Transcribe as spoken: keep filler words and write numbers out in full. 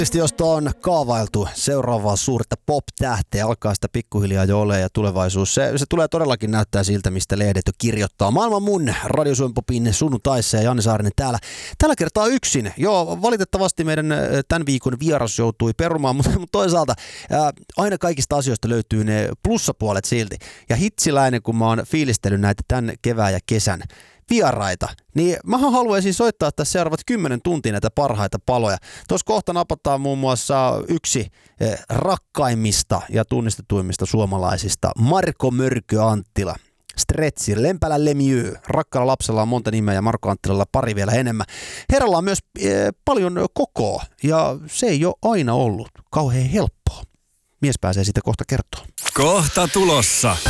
Josta on kaavailtu seuraavaa suurta pop-tähteä, alkaa sitä pikkuhiljaa jo ole ja tulevaisuus. Se, se tulee todellakin näyttää siltä, mistä lehdet jo kirjoittaa. Maailman mun Radio Suomi Popin sunnuntaissa ja Janne Saarinen täällä. Tällä kertaa yksin. Joo, valitettavasti meidän tämän viikon vieras joutui perumaan, mutta, mutta toisaalta ää, aina kaikista asioista löytyy ne plussapuolet silti. Ja hitsiläinen, kun mä oon fiilistellyt näitä tämän kevään ja kesän vieraita, niin mähän haluaisin soittaa tässä seuraavat kymmenen tuntia näitä parhaita paloja. Tuossa kohta napataan muun muassa yksi eh, rakkaimmista ja tunnistetuimmista suomalaisista, Marko Mörkö Anttila. Stretsi, Lempälä Lemieux. Rakkaalla lapsella on monta nimeä ja Marko Anttilalla pari vielä enemmän. Herralla on myös eh, paljon kokoa ja se ei ole aina ollut kauhean helppoa. Mies pääsee siitä kohta kertoa. Kohta tulossa.